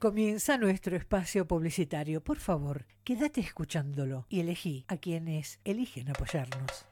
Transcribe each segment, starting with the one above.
Comienza nuestro espacio publicitario. Por favor, quédate escuchándolo y elegí a quienes eligen apoyarnos.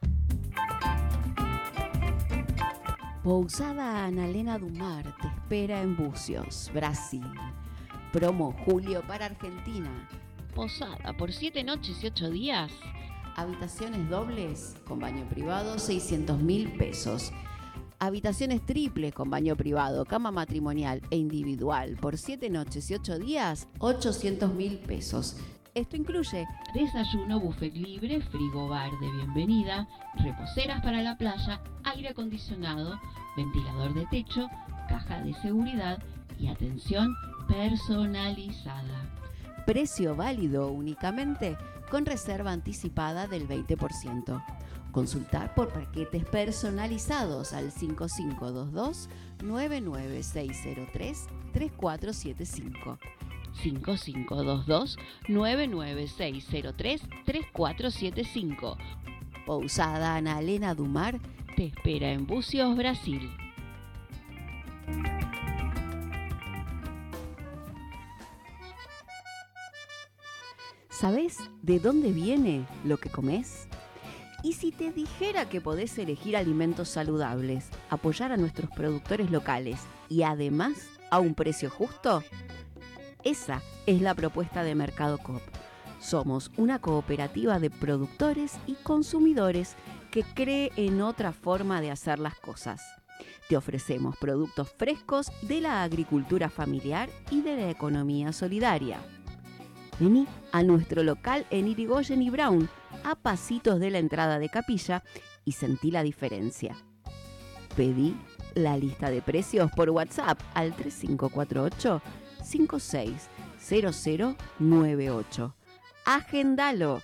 Pousada Analena Dumar te espera en Bucios, Brasil. Promo Julio para Argentina. Posada por 7 noches y 8 días. Habitaciones dobles con baño privado, 600.000 pesos. Habitaciones triples con baño privado, cama matrimonial e individual por 7 noches y 8 días, 800.000 pesos. Esto incluye desayuno, buffet libre, frigobar de bienvenida, reposeras para la playa, aire acondicionado, ventilador de techo, caja de seguridad y atención personalizada. Precio válido únicamente con reserva anticipada del 20%. Consultar por paquetes personalizados al 5522-99603-3475. 5522-99603-3475. Pousada Analena Dumar te espera en Bucios, Brasil. ¿Sabés de dónde viene lo que comés? ¿Y si te dijera que podés elegir alimentos saludables, apoyar a nuestros productores locales y además a un precio justo? Esa es la propuesta de Mercado Coop. Somos una cooperativa de productores y consumidores que cree en otra forma de hacer las cosas. Te ofrecemos productos frescos de la agricultura familiar y de la economía solidaria. Vení a nuestro local en Irigoyen y Brown, a pasitos de la entrada de Capilla, y sentí la diferencia. Pedí la lista de precios por WhatsApp al 3548-560098. Agendalo,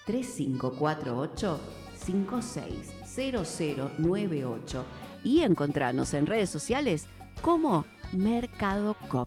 3548-560098, y encontranos en redes sociales como Mercado Coop.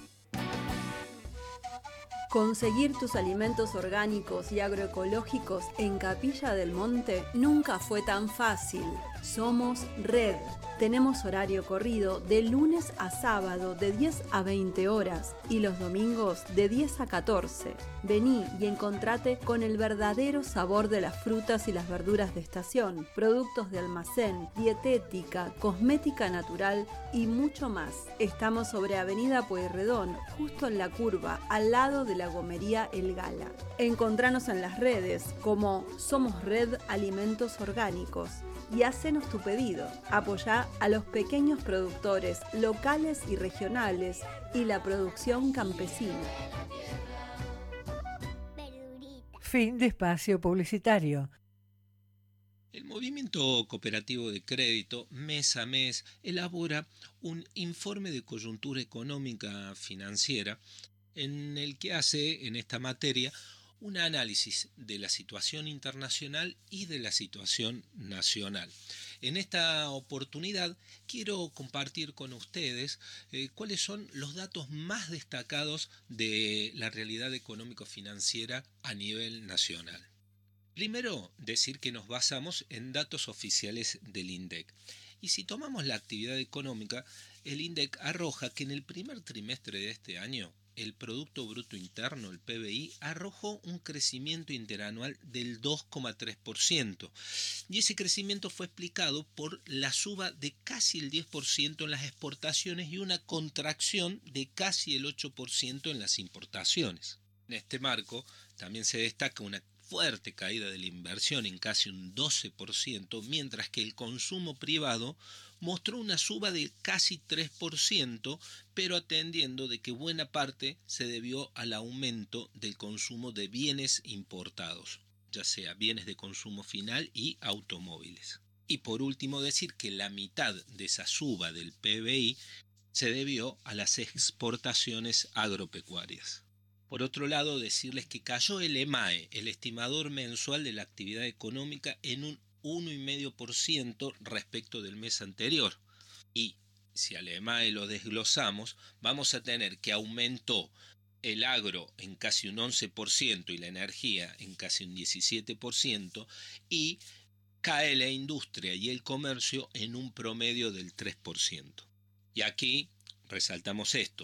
Conseguir tus alimentos orgánicos y agroecológicos en Capilla del Monte nunca fue tan fácil. Somos Red. Tenemos horario corrido de lunes a sábado de 10 a 20 horas y los domingos de 10 a 14. Vení y encontrate con el verdadero sabor de las frutas y las verduras de estación, productos de almacén, dietética, cosmética natural y mucho más. Estamos sobre Avenida Pueyrredón, justo en la curva, al lado de la gomería El Gala. Encontranos en las redes como Somos Red Alimentos Orgánicos y hacenos tu pedido. Apoyá a los pequeños productores locales y regionales y la producción campesina. Fin de espacio publicitario. El Movimiento Cooperativo de Crédito mes a mes elabora un informe de coyuntura económica financiera en el que hace en esta materia un análisis de la situación internacional y de la situación nacional. En esta oportunidad quiero compartir con ustedes cuáles son los datos más destacados de la realidad económico-financiera a nivel nacional. Primero, decir que nos basamos en datos oficiales del INDEC. Y si tomamos la actividad económica, el INDEC arroja que en el primer trimestre de este año el Producto Bruto Interno, el PBI, arrojó un crecimiento interanual del 2,3%. Y ese crecimiento fue explicado por la suba de casi el 10% en las exportaciones y una contracción de casi el 8% en las importaciones. En este marco también se destaca una fuerte caída de la inversión en casi un 12%, mientras que el consumo privado mostró una suba de casi 3%, pero atendiendo de que buena parte se debió al aumento del consumo de bienes importados, ya sea bienes de consumo final y automóviles. Y por último decir que la mitad de esa suba del PBI se debió a las exportaciones agropecuarias. Por otro lado, decirles que cayó el EMAE, el estimador mensual de la actividad económica, en un 1,5% respecto del mes anterior. Y si al EMAE lo desglosamos, vamos a tener que aumentó el agro en casi un 11% y la energía en casi un 17%, y cae la industria y el comercio en un promedio del 3%. Y aquí resaltamos esto.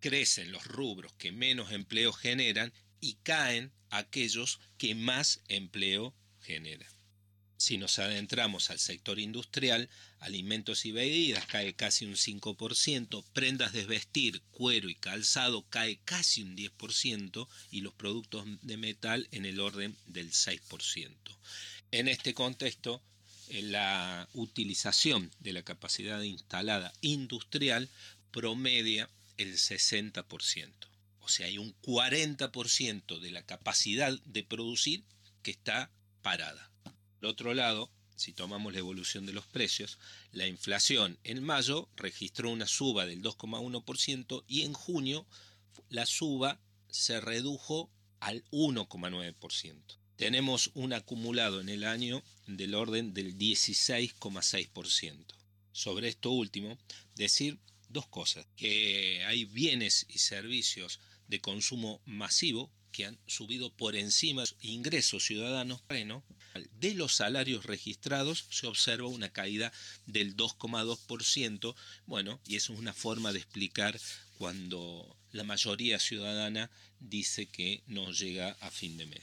crecen los rubros que menos empleo generan y caen aquellos que más empleo generan. Si nos adentramos al sector industrial, alimentos y bebidas cae casi un 5%, prendas de vestir, cuero y calzado cae casi un 10% y los productos de metal en el orden del 6%. En este contexto, la utilización de la capacidad instalada industrial promedia el 60%. O sea, hay un 40% de la capacidad de producir que está parada. Por otro lado, si tomamos la evolución de los precios, la inflación en mayo registró una suba del 2,1% y en junio la suba se redujo al 1,9%. Tenemos un acumulado en el año del orden del 16,6%. Sobre esto último, decir dos cosas: que hay bienes y servicios de consumo masivo que han subido por encima de los ingresos ciudadanos. De los salarios registrados se observa una caída del 2,2%. Bueno, y eso es una forma de explicar cuando la mayoría ciudadana dice que no llega a fin de mes.